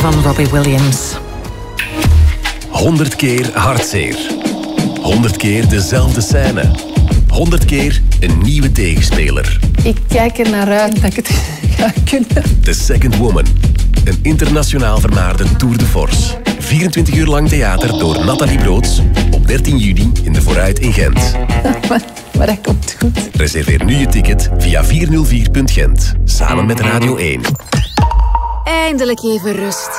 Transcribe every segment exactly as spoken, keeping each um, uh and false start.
van Robbie Williams. Honderd keer hartzeer. Honderd keer dezelfde scène. Honderd keer een nieuwe tegenspeler. Ik kijk er naar uit dat ik het ga kunnen. The Second Woman. Een internationaal vermaarde tour de force. vierentwintig uur lang theater door Nathalie Broods. Op dertien juni in de Vooruit in Gent. maar, maar dat komt goed. Reserveer nu je ticket via vierhonderdvier punt gent. Samen met Radio één. Eindelijk even rust.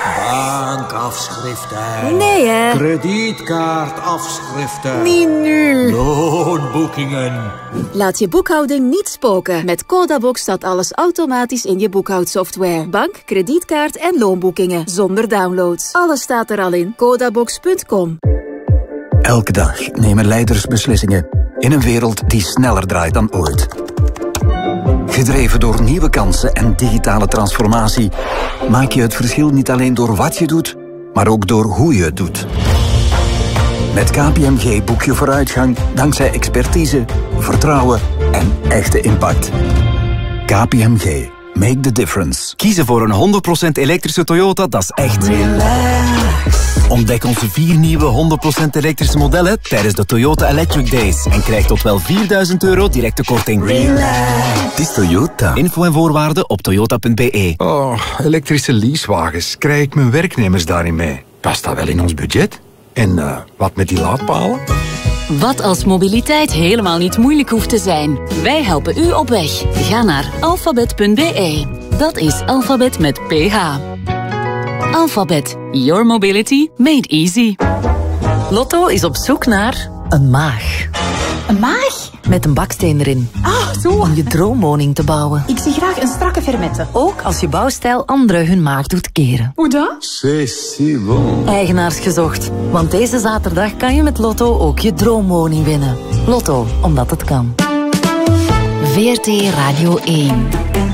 Bankafschriften. Nee, hè? Kredietkaartafschriften. Niet nu. Loonboekingen. Laat je boekhouding niet spoken. Met Codabox staat alles automatisch in je boekhoudsoftware. Bank, kredietkaart en loonboekingen. Zonder downloads. Alles staat er al in. Codabox punt com. Elke dag nemen leiders beslissingen in een wereld die sneller draait dan ooit. Gedreven door nieuwe kansen en digitale transformatie maak je het verschil niet alleen door wat je doet, maar ook door hoe je het doet. Met K P M G boek je vooruitgang dankzij expertise, vertrouwen en echte impact. K P M G. Make the difference. Kiezen voor een honderd procent elektrische Toyota, dat is echt relax. Ontdek onze vier nieuwe honderd procent elektrische modellen tijdens de Toyota Electric Days. En krijg tot wel vierduizend euro directe korting. Relax. Het is Toyota. Info en voorwaarden op toyota punt b e. Oh, elektrische leasewagens. Krijg ik mijn werknemers daarin mee? Past dat wel in ons budget? En uh, wat met die laadpalen? Wat als mobiliteit helemaal niet moeilijk hoeft te zijn? Wij helpen u op weg. Ga naar alfabet punt b e. Dat is alfabet met ph. Alphabet. Your mobility made easy. Lotto is op zoek naar een maag. Een maag? Met een baksteen erin. Ah, zo. Om je droomwoning te bouwen. Ik zie graag een strakke fermette. Ook als je bouwstijl anderen hun maag doet keren. Hoe dat? C'est si bon. Eigenaars gezocht. Want deze zaterdag kan je met Lotto ook je droomwoning winnen. Lotto, omdat het kan. V R T Radio één.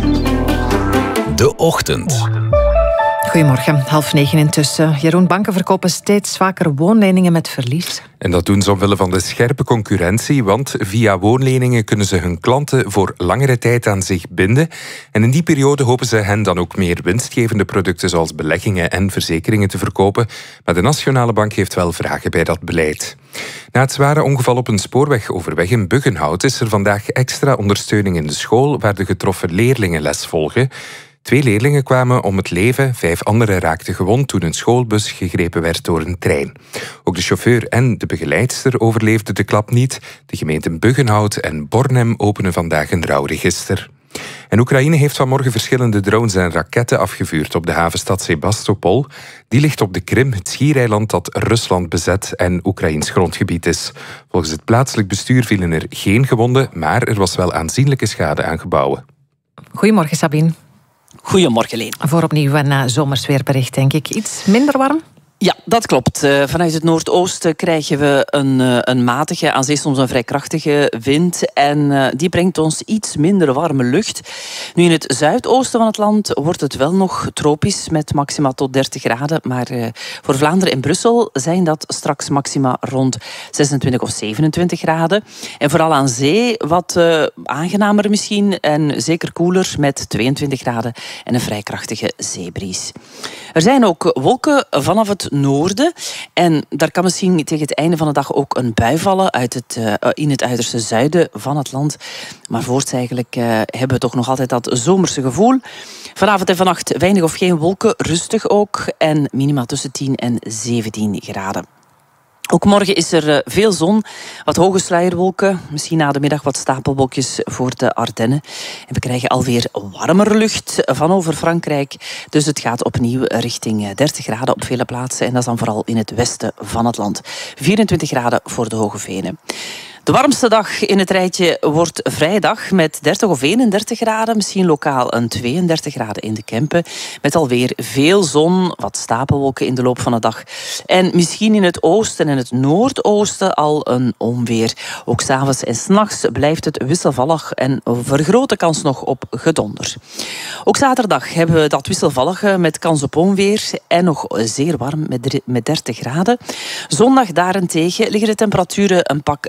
De Ochtend. Goedemorgen, half negen intussen. Jeroen, banken verkopen steeds vaker woonleningen met verlies. En dat doen ze omwille van de scherpe concurrentie, want via woonleningen kunnen ze hun klanten voor langere tijd aan zich binden. En in die periode hopen ze hen dan ook meer winstgevende producten zoals beleggingen en verzekeringen te verkopen. Maar de Nationale Bank heeft wel vragen bij dat beleid. Na het zware ongeval op een spoorwegoverweg in Buggenhout is er vandaag extra ondersteuning in de school waar de getroffen leerlingen les volgen. Twee leerlingen kwamen om het leven, vijf anderen raakten gewond toen een schoolbus gegrepen werd door een trein. Ook de chauffeur en de begeleidster overleefden de klap niet. De gemeenten Buggenhout en Bornem openen vandaag een rouwregister. En Oekraïne heeft vanmorgen verschillende drones en raketten afgevuurd op de havenstad Sebastopol. Die ligt op de Krim, het schiereiland dat Rusland bezet en Oekraïns grondgebied is. Volgens het plaatselijk bestuur vielen er geen gewonden, maar er was wel aanzienlijke schade aan gebouwen. Goedemorgen, Sabine. Goedemorgen, Leen. Voor opnieuw een uh, zomersweerbericht, denk ik. Iets minder warm? Ja, dat klopt. Uh, vanuit het noordoosten krijgen we een, uh, een matige, aan zee soms een vrij krachtige wind. En uh, die brengt ons iets minder warme lucht. Nu in het zuidoosten van het land wordt het wel nog tropisch met maxima tot dertig graden. Maar uh, voor Vlaanderen en Brussel zijn dat straks maxima rond zesentwintig of zevenentwintig graden. En vooral aan zee wat uh, aangenamer misschien en zeker koeler met tweeëntwintig graden en een vrij krachtige zeebries. Er zijn ook wolken vanaf het noorden. En daar kan misschien tegen het einde van de dag ook een bui vallen uit het, uh, in het uiterste zuiden van het land. Maar voorts eigenlijk uh, hebben we toch nog altijd dat zomerse gevoel. Vanavond en vannacht weinig of geen wolken, rustig ook. En minima tussen tien en zeventien graden. Ook morgen is er veel zon, wat hoge sluierwolken, misschien na de middag wat stapelwolkjes voor de Ardennen. En we krijgen alweer warmer lucht van over Frankrijk, dus het gaat opnieuw richting dertig graden op vele plaatsen. En dat is dan vooral in het westen van het land. vierentwintig graden voor de Hoge Venen. De warmste dag in het rijtje wordt vrijdag met dertig of eenendertig graden. Misschien lokaal een tweeëndertig graden in de Kempen. Met alweer veel zon, wat stapelwolken in de loop van de dag. En misschien in het oosten en het noordoosten al een onweer. Ook 's avonds en 's nachts blijft het wisselvallig en vergrote kans nog op gedonder. Ook zaterdag hebben we dat wisselvallige met kans op onweer en nog zeer warm met dertig graden. Zondag daarentegen liggen de temperaturen een pak lager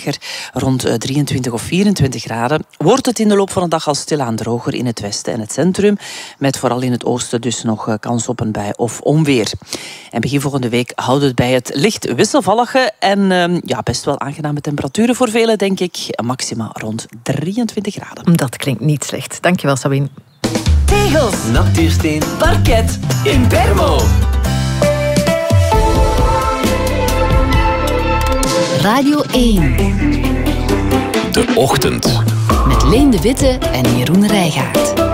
lager, rond drieëntwintig of vierentwintig graden. Wordt het in de loop van de dag al stilaan droger in het westen en het centrum, met vooral in het oosten dus nog kans op een bui of onweer. En begin volgende week houdt het bij het licht wisselvallige en uh, ja, best wel aangename temperaturen voor velen, denk ik. Maxima rond drieëntwintig graden. Dat klinkt niet slecht. Dankjewel, Sabine. Tegels, natuursteen, parket, Impermo. Radio één. De Ochtend. Met Leen de Witte en Jeroen Rijgaard.